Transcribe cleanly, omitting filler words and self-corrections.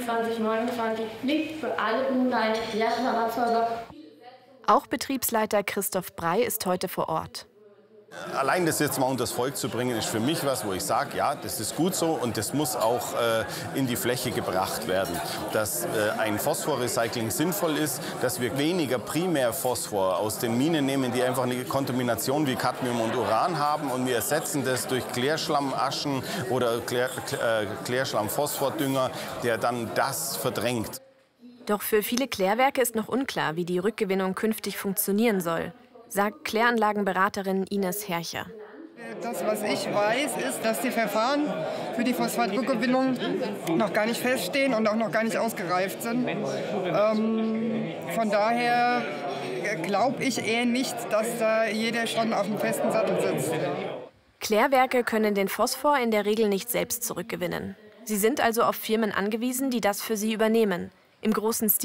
2029 liegt für alle Kommunen ein Klärschlammerzeuger. Auch Betriebsleiter Christoph Brey ist heute vor Ort. Allein das jetzt mal unters Volk zu bringen, ist für mich was, wo ich sage, ja, das ist gut so und das muss auch in die Fläche gebracht werden. Dass ein Phosphorrecycling sinnvoll ist, dass wir weniger Primärphosphor aus den Minen nehmen, die einfach eine Kontamination wie Cadmium und Uran haben und wir ersetzen das durch Klärschlammaschen oder Klärschlammphosphordünger, der dann das verdrängt. Doch für viele Klärwerke ist noch unklar, wie die Rückgewinnung künftig funktionieren soll, sagt Kläranlagenberaterin Ines Hercher. Das, was ich weiß, ist, dass die Verfahren für die Phosphatrückgewinnung noch gar nicht feststehen und auch noch gar nicht ausgereift sind. Von daher glaube ich eher nicht, dass da jeder schon auf dem festen Sattel sitzt. Klärwerke können den Phosphor in der Regel nicht selbst zurückgewinnen. Sie sind also auf Firmen angewiesen, die das für sie übernehmen, im großen Stil.